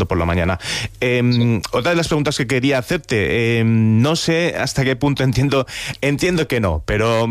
entrenando por la mañana. Otra de las preguntas que quería hacerte, no sé hasta qué punto entiendo que no, pero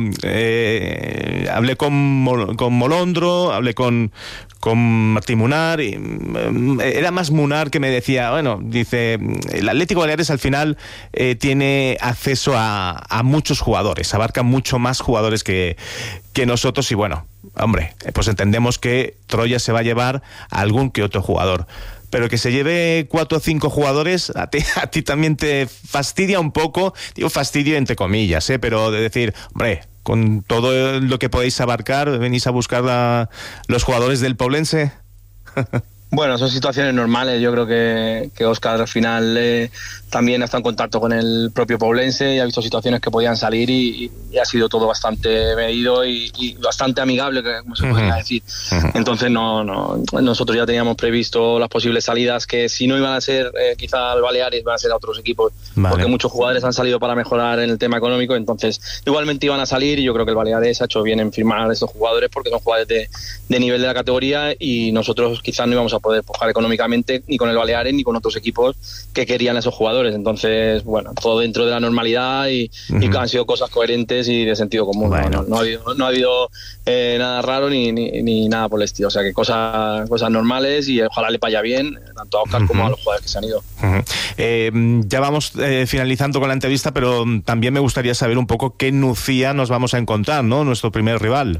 hablé con Molondro, hablé con Martín Munar, y era más Munar que me decía, bueno, dice, el Atlético Baleares al final tiene acceso a muchos jugadores, abarca mucho más jugadores que nosotros, y bueno, hombre, pues entendemos que Troya se va a llevar a algún que otro jugador. Pero que se lleve 4 o 5 jugadores, a ti también te fastidia un poco, digo fastidio entre comillas, pero de decir, hombre, con todo lo que podéis abarcar, venís a buscar los jugadores del Poblense. Bueno, son situaciones normales. Yo creo que Óscar al final también está en contacto con el propio Poblense y ha visto situaciones que podían salir y ha sido todo bastante medido y bastante amigable, como se podría decir. Entonces nosotros ya teníamos previsto las posibles salidas, que si no iban a ser quizá al Baleares, iban a ser a otros equipos, porque muchos jugadores han salido para mejorar en el tema económico, entonces igualmente iban a salir, y yo creo que el Baleares ha hecho bien en firmar a estos jugadores porque son jugadores de nivel de la categoría, y nosotros quizás no íbamos a poder pujar económicamente ni con el Baleares ni con otros equipos que querían a esos jugadores. Entonces, bueno, todo dentro de la normalidad y que han sido cosas coherentes y de sentido común. Bueno. No ha habido nada raro ni nada por el estilo. O sea, que cosas normales, y ojalá le vaya bien tanto a Óscar como a los jugadores que se han ido. Ya vamos finalizando con la entrevista, pero también me gustaría saber un poco qué Nucía nos vamos a encontrar, ¿no? Nuestro primer rival.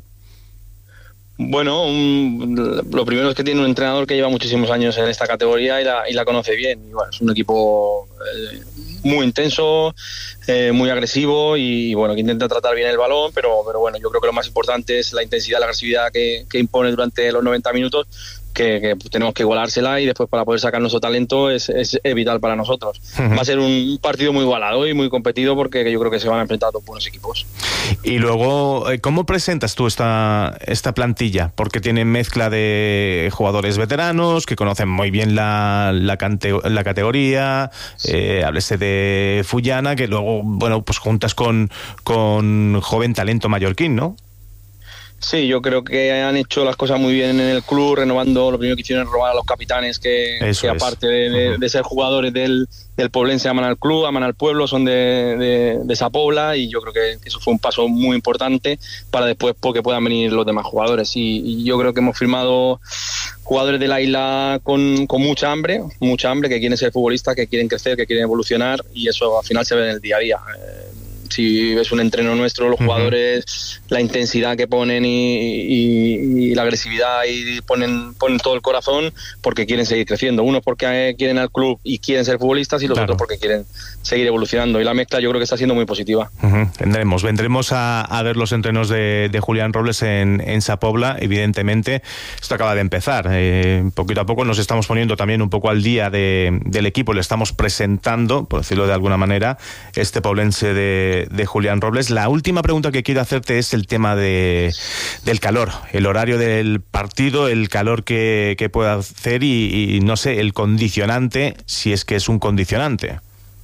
Bueno, lo primero es que tiene un entrenador que lleva muchísimos años en esta categoría y la conoce bien. Y bueno, es un equipo muy intenso, muy agresivo, y bueno, que intenta tratar bien el balón, pero bueno, yo creo que lo más importante es la intensidad, la agresividad que impone durante los 90 minutos, que tenemos que igualársela, y después para poder sacar nuestro talento es vital para nosotros. Va a ser un partido muy igualado y muy competido, porque yo creo que se van a enfrentar dos buenos equipos. Y luego, ¿cómo presentas tú esta plantilla? Porque tienen mezcla de jugadores veteranos que conocen muy bien la categoría, háblese de Fullana, que luego, bueno, pues juntas con joven talento mallorquín, ¿no? Sí, yo creo que han hecho las cosas muy bien en el club, renovando. Lo primero que hicieron es robar a los capitanes, que aparte de ser jugadores del Poblense, aman al club, aman al pueblo, son de esa Pobla, y yo creo que eso fue un paso muy importante para después porque puedan venir los demás jugadores. Y yo creo que hemos firmado jugadores de la isla con mucha hambre, que quieren ser futbolistas, que quieren crecer, que quieren evolucionar, y eso al final se ve en el día a día. Si ves un entreno nuestro, los jugadores, la intensidad que ponen y la agresividad, y ponen todo el corazón porque quieren seguir creciendo. Unos porque quieren al club y quieren ser futbolistas, y los otros porque quieren seguir evolucionando. Y la mezcla yo creo que está siendo muy positiva. Vendremos a ver los entrenos de Julián Robles en Sa Pobla, evidentemente. Esto acaba de empezar. Poquito a poco nos estamos poniendo también un poco al día del equipo. Le estamos presentando, por decirlo de alguna manera, este poblense de Julián Robles. La última pregunta que quiero hacerte es el tema del calor, el horario del partido, el calor que pueda hacer y no sé, el condicionante, si es que es un condicionante.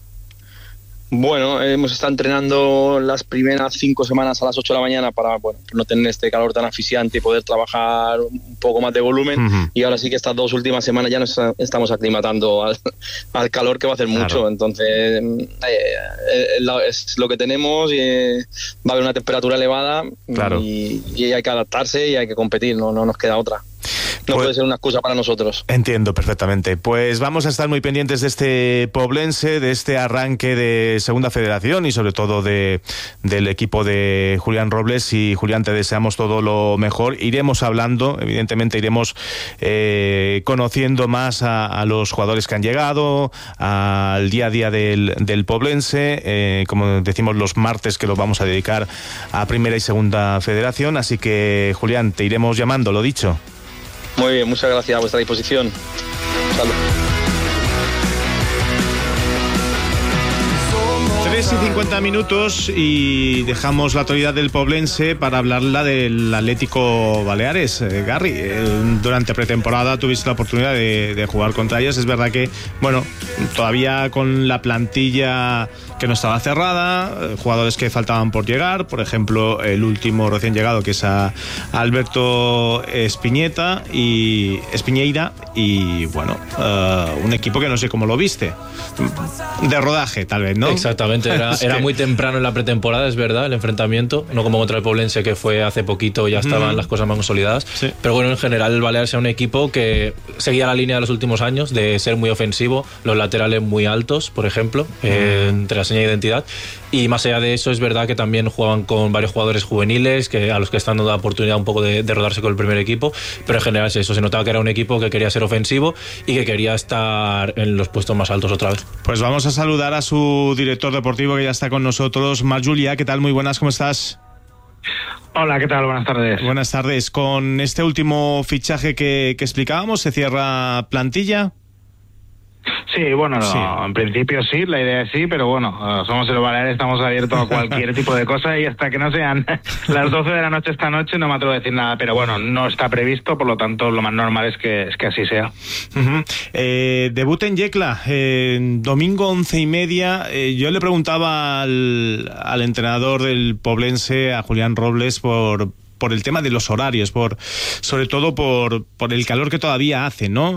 Bueno, hemos estado entrenando las primeras 5 semanas a las 8 de la mañana para no tener este calor tan asfixiante y poder trabajar un poco más de volumen, y ahora sí que estas 2 últimas semanas ya nos estamos aclimatando al calor, que va a hacer mucho. Entonces es lo que tenemos, y va a haber una temperatura elevada, y hay que adaptarse y hay que competir, no nos queda otra. No puede ser una excusa para nosotros. Entiendo perfectamente. Pues vamos a estar muy pendientes de este poblense, de este arranque de Segunda Federación, y sobre todo del equipo de Julián Robles. Y Julián, te deseamos todo lo mejor. Iremos hablando, evidentemente iremos conociendo más a los jugadores que han llegado, al día a día del poblense, como decimos los martes, que los vamos a dedicar a Primera y Segunda Federación. Así que, Julián, te iremos llamando, lo dicho. Muy bien, muchas gracias, a vuestra disposición. Salud. 3:50 y dejamos la actualidad del Poblense para hablarla del Atlético Baleares. Garry, durante pretemporada tuviste la oportunidad de jugar contra ellos. Es verdad que, bueno, todavía con la plantilla que no estaba cerrada, jugadores que faltaban por llegar, por ejemplo, el último recién llegado, que es a Alberto Espiñeira, y bueno, un equipo que no sé cómo lo viste, de rodaje tal vez, ¿no? Exactamente, era muy temprano en la pretemporada, es verdad, el enfrentamiento, no como contra el Poblense, que fue hace poquito, ya estaban las cosas más consolidadas, sí. Pero bueno, en general el Baleares era un equipo que seguía la línea de los últimos años, de ser muy ofensivo, los laterales muy altos, por ejemplo, entre la seña de identidad, y más allá de eso es verdad que también jugaban con varios jugadores juveniles a los que están dando la oportunidad un poco de rodarse con el primer equipo, pero en general es eso, se notaba que era un equipo que quería ser ofensivo y que quería estar en los puestos más altos otra vez. Pues vamos a saludar a su director deportivo, que ya está con nosotros, Marc Julià. ¿Qué tal? Muy buenas, ¿cómo estás? Hola, ¿qué tal? Buenas tardes. Buenas tardes. Con este último fichaje que explicábamos, ¿se cierra plantilla? Sí, bueno, sí. En principio sí, la idea es sí, pero bueno, somos el Baleares, estamos abiertos a cualquier tipo de cosa y hasta que no sean las 12 de la noche esta noche no me atrevo a decir nada, pero bueno, no está previsto, por lo tanto lo más normal es que así sea. Debut en Yecla, domingo 11:30. Yo le preguntaba al entrenador del Poblense, a Julián Robles, por el tema de los horarios, sobre todo por el calor que todavía hace, ¿no?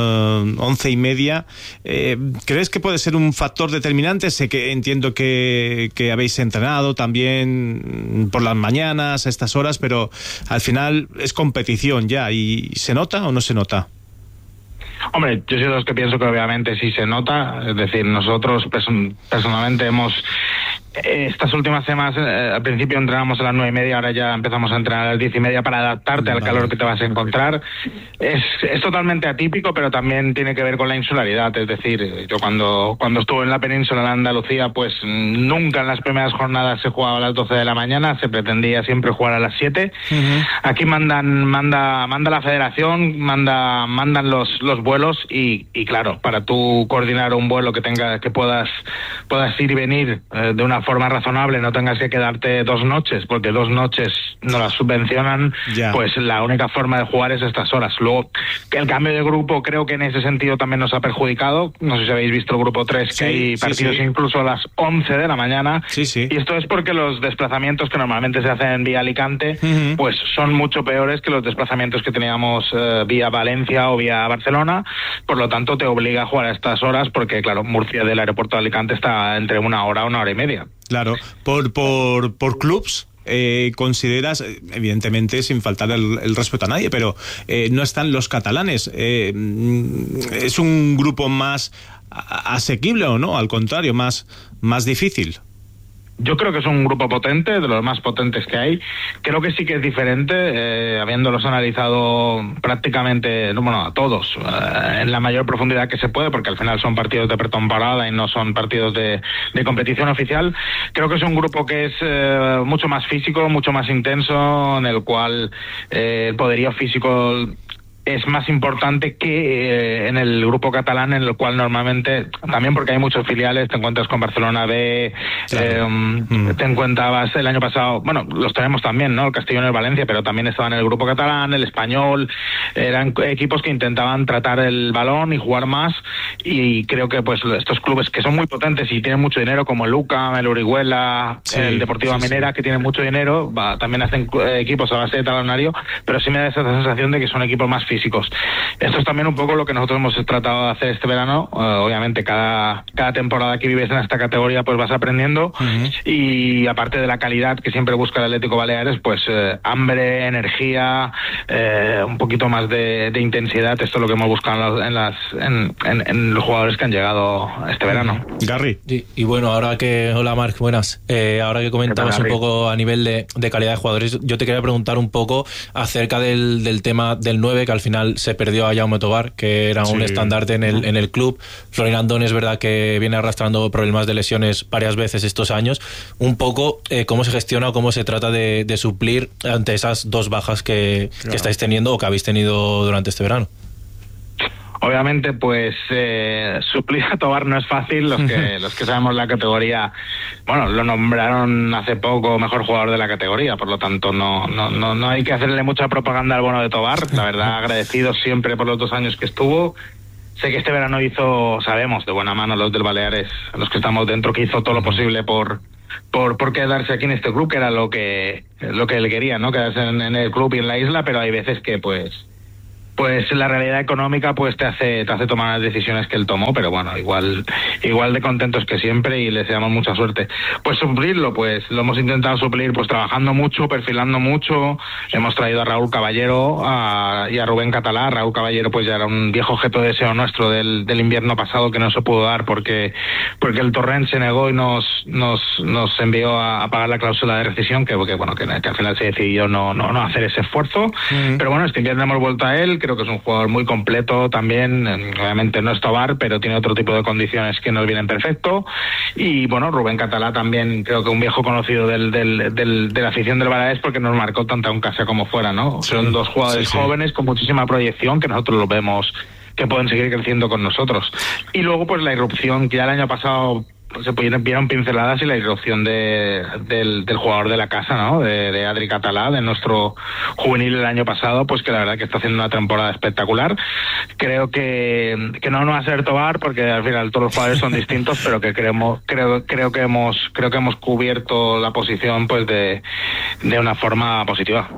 11:30. ¿Crees que puede ser un factor determinante? Sé que entiendo que habéis entrenado también por las mañanas a estas horas, pero al final es competición ya. ¿Y se nota o no se nota? Hombre, yo soy de los que pienso que obviamente sí se nota. Es decir, nosotros personalmente hemos... Estas últimas semanas, al principio entrenamos a las 9:30, ahora ya empezamos a entrenar a las 10:30 para adaptarte al calor que te vas a encontrar. Es totalmente atípico, pero también tiene que ver con la insularidad. Es decir, yo cuando estuve en la península de Andalucía, pues nunca en las primeras jornadas se jugaba a las 12 de la mañana, se pretendía siempre jugar a las 7. Aquí manda la federación, mandan los vuelos y claro, para tú coordinar un vuelo que puedas ir y venir de una forma razonable, no tengas que quedarte 2 noches, porque 2 noches no las subvencionan, pues la única forma de jugar es estas horas. Luego, que el cambio de grupo creo que en ese sentido también nos ha perjudicado. No sé si habéis visto el grupo 3, que hay partidos incluso a las 11 de la mañana. Y esto es porque los desplazamientos que normalmente se hacen vía Alicante, pues son mucho peores que los desplazamientos que teníamos vía Valencia o vía Barcelona. Por lo tanto, te obliga a jugar a estas horas, porque claro, Murcia del aeropuerto de Alicante está entre 1 hora a 1 hora y media. Claro, por clubs, consideras, evidentemente sin faltar el respeto a nadie, pero no están los catalanes. ¿Es un grupo más asequible o no? Al contrario, más difícil. Yo creo que es un grupo potente, de los más potentes que hay. Creo que sí que es diferente, habiéndolos analizado prácticamente, a todos, en la mayor profundidad que se puede, porque al final son partidos de pretemporada y no son partidos de competición oficial. Creo que es un grupo que es mucho más físico, mucho más intenso, en el cual el poderío físico es más importante que en el grupo catalán, en el cual normalmente, también porque hay muchos filiales, te encuentras con Barcelona B, te encontrabas el año pasado, los tenemos también, ¿no? El Castellón y el Valencia, pero también estaban en el grupo catalán, el Español, eran equipos que intentaban tratar el balón y jugar más, y creo que pues estos clubes que son muy potentes y tienen mucho dinero, como el UCAM, el Orihuela, el Deportivo Minera, que tienen mucho dinero, también hacen equipos a base de talonario, pero sí me da esa sensación de que son equipos más físicos. Esto es también un poco lo que nosotros hemos tratado de hacer este verano. Obviamente cada temporada que vives en esta categoría pues vas aprendiendo, y aparte de la calidad que siempre busca el Atlético Baleares, pues hambre, energía, un poquito más de intensidad. Esto es lo que hemos buscado en los jugadores que han llegado este verano. Garry. Y bueno, hola Marc, buenas. Ahora que comentabas un poco a nivel de calidad de jugadores, yo te quería preguntar un poco acerca del tema del 9, que al final se perdió a Jaume Tobar, que era un estandarte en el club. Florin Andón es verdad que viene arrastrando problemas de lesiones varias veces estos años. Un poco cómo se gestiona o cómo se trata de suplir ante esas 2 bajas que estáis teniendo o que habéis tenido durante este verano. obviamente, pues suplir a Tobar no es fácil. Los que sabemos la categoría, bueno, lo nombraron hace poco mejor jugador de la categoría, por lo tanto no hay que hacerle mucha propaganda al bueno de Tobar. La verdad, agradecido siempre por los 2 años que estuvo. Sé que este verano sabemos de buena mano los del Baleares, los que estamos dentro, que hizo todo lo posible por quedarse aquí en este club, que era lo que él quería, ¿no? Quedarse en el club y en la isla, pero hay veces que pues la realidad económica pues te hace tomar las decisiones que él tomó, pero bueno, igual de contentos que siempre, y le deseamos mucha suerte. Pues suplirlo, pues lo hemos intentado suplir pues trabajando mucho, perfilando mucho. Hemos traído a Raúl Caballero y a Rubén Catalá. Raúl Caballero pues ya era un viejo objeto de deseo nuestro del invierno pasado, que no se pudo dar porque el Torrent se negó y nos envió a pagar la cláusula de rescisión, que al final se decidió no hacer ese esfuerzo. Pero bueno, este invierno hemos vuelto a él. Creo que es un jugador muy completo también. Obviamente no es Tobar, pero tiene otro tipo de condiciones que nos vienen perfecto. Y bueno, Rubén Catalá también, creo que un viejo conocido de la afición del Baleares, porque nos marcó tanto en casa como fuera, ¿no? Sí, son 2 jugadores jóvenes con muchísima proyección, que nosotros los vemos que pueden seguir creciendo con nosotros. Y luego pues la irrupción, que ya el año pasado se vieron pinceladas, y la irrupción del jugador de la casa, ¿no? De Adri Catalá, de nuestro juvenil el año pasado, pues que la verdad que está haciendo una temporada espectacular. Creo que no va a ser Tobar, porque al final todos los jugadores son distintos, pero que creo que hemos cubierto la posición pues de una forma positiva.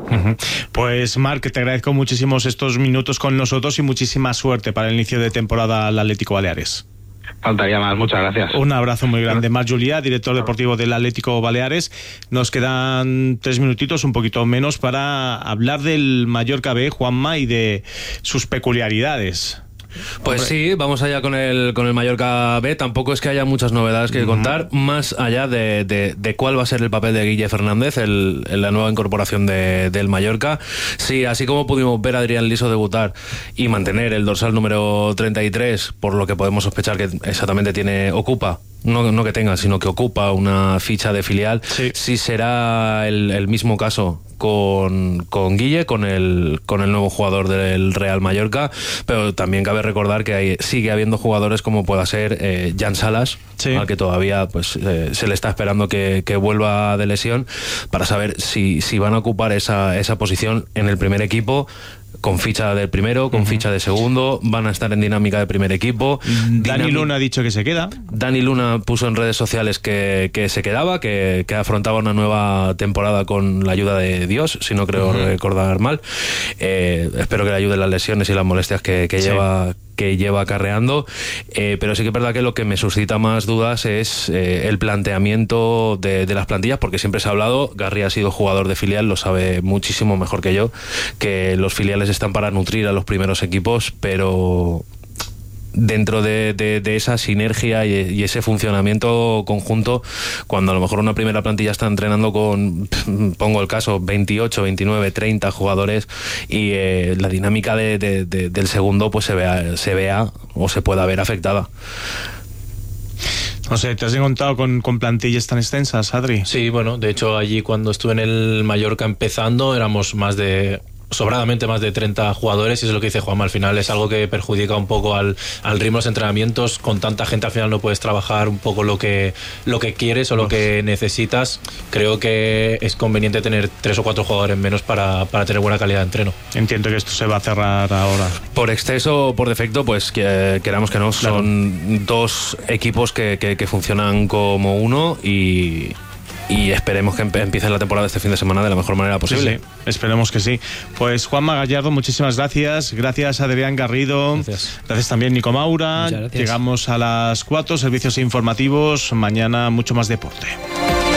Pues Marc, te agradezco muchísimo estos minutos con nosotros y muchísima suerte para el inicio de temporada al Atlético Baleares. Faltaría más, muchas gracias. Un abrazo muy grande. Marc Julià, director deportivo del Atlético Baleares. Nos quedan 3 minutitos, un poquito menos, para hablar del Mallorca B, Juanma, y de sus peculiaridades. Pues sí, vamos allá con el Mallorca B. Tampoco es que haya muchas novedades que contar, más allá de cuál va a ser el papel de Guille Fernández, la nueva incorporación del Mallorca. Sí, así como pudimos ver a Adrián Liso debutar y mantener el dorsal número 33, por lo que podemos sospechar que exactamente ocupa, no que tenga, sino que ocupa una ficha de filial. Sí será el mismo caso con Guille, con el nuevo jugador del Real Mallorca, pero también cabe recordar que sigue habiendo jugadores como pueda ser Jan Salas, al que todavía pues se le está esperando que vuelva de lesión, para saber si van a ocupar esa posición en el primer equipo, con ficha del primero, con ficha de segundo. Van a estar en dinámica de primer equipo. Dani Luna ha dicho que se queda. Dani Luna puso en redes sociales que se quedaba, que afrontaba una nueva temporada con la ayuda de Dios, si no creo recordar mal. Espero que le ayuden las lesiones y las molestias que lleva acarreando, pero sí que es verdad que lo que me suscita más dudas es el planteamiento de las plantillas, porque siempre se ha hablado, Garri ha sido jugador de filial, lo sabe muchísimo mejor que yo, que los filiales están para nutrir a los primeros equipos, pero dentro de esa sinergia y ese funcionamiento conjunto, cuando a lo mejor una primera plantilla está entrenando con, pongo el caso, 28, 29, 30 jugadores, y la dinámica del segundo pues se vea o se pueda ver afectada. No sé, ¿te has encontrado con plantillas tan extensas, Adri? Sí, bueno, de hecho allí cuando estuve en el Mallorca empezando éramos sobradamente más de 30 jugadores, y es lo que dice Juanma, al final es algo que perjudica un poco al ritmo de los entrenamientos. Con tanta gente al final no puedes trabajar un poco lo que quieres o lo que necesitas. Creo que es conveniente tener 3 o 4 jugadores menos para tener buena calidad de entreno. Entiendo que esto se va a cerrar ahora. Por exceso o por defecto, pues queramos que no, son 2 equipos que funcionan como uno, y esperemos que empiece la temporada este fin de semana de la mejor manera posible. Sí, esperemos que sí. Pues Juanma Gallardo, muchísimas gracias. Gracias Adrián Garrido. Gracias también Nico Maura. Llegamos a las 4, servicios informativos. Mañana mucho más deporte.